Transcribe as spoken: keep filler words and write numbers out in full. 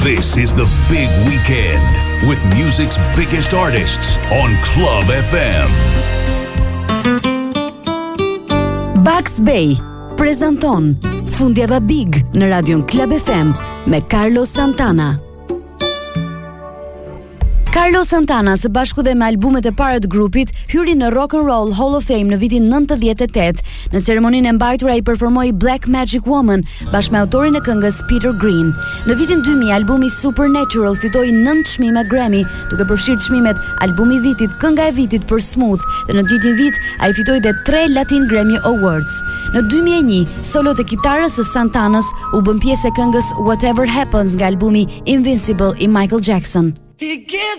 This is the big weekend with music's biggest artists on Club F M. Bugs Bay prezanton Fundjava Big në radion Club F M me Carlos Santana. Carlos Santana, së bashku dhe me albumet e para të grupit, hyri në Rock and Roll Hall of Fame në vitin nëntëdhjetë e tetë. Në ceremoninë e mbajtur ai performoi Black Magic Woman bashkë me autorin e këngës Peter Green. Në vitin dy mijë, albumi Supernatural fitoi nëntë çmime Grammy, duke përfshirë çmimet Albumi i Vitit, Kënga e Vitit për Smooth, dhe në të njëjtin vit ai fitoi dhe tre Latin Grammy Awards. Në dy mijë e një, solot e kitarës së Santanas u bën pjesë e këngës Whatever Happens nga albumi Invincible i Michael Jackson.